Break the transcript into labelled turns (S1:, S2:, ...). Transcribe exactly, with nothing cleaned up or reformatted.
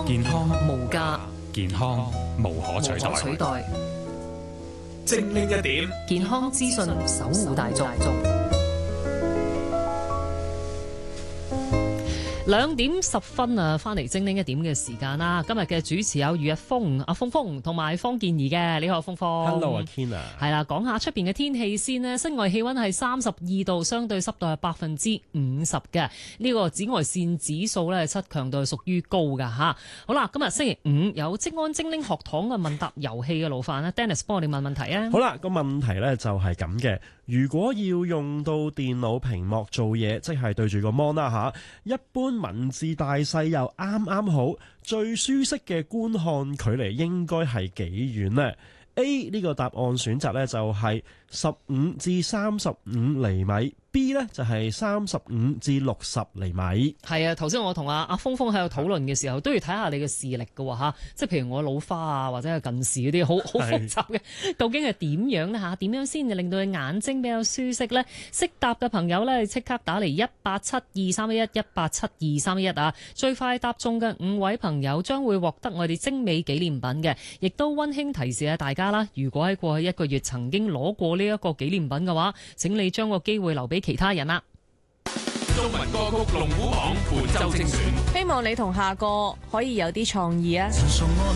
S1: 健康
S2: 無價，
S1: 健康無可取代。
S2: 無可取代。
S3: 精靈一點，
S2: 健康資訊守護大眾。兩點十分啊，翻嚟精靈一點嘅時間啦。今日嘅主持有余日峰、阿峰峰同埋方健儀嘅。你好，峰峰。
S4: Hello， 阿 Kina。
S2: 係啦，講下出邊嘅天氣先呢。室外氣溫係三十二度，相對濕度係百分之五十嘅。呢個紫外線指數咧七強度係屬於高噶吓。好啦，今日星期五有職安精靈學堂嘅問答遊戲嘅路範呢 Dennis 幫我哋問問題啊。
S4: 好啦，個問題咧就係咁嘅。如果要用到電腦屏幕做嘢，即係對住個 mon 啦吓，一般文字大細又啱啱好，最舒適嘅觀看距離應該係幾遠呢？ A 呢個答案選擇呢就係十五至三十五厘米。B 呢就係三十五至六十厘米。
S2: 係啊，頭先我同阿阿峰峰喺度討論嘅時候，都要睇下你嘅視力嘅吓，即係譬如我老花啊，或者係近視嗰啲，好好複雜嘅。究竟係點樣呢？吓？點樣先至令到你眼睛比較舒適呢？識答嘅朋友呢，即刻打嚟一八七二三一一一八七二三一一啊！最快答中嘅五位朋友將會獲得我哋精美紀念品嘅，亦都溫馨提示下大家啦。如果喺過去一個月曾經攞過呢一個紀念品嘅話，請你將個機會留俾其他人啦。
S3: 中文歌曲龍虎榜本周精選，
S5: 希望你同下個可以有啲創意啊！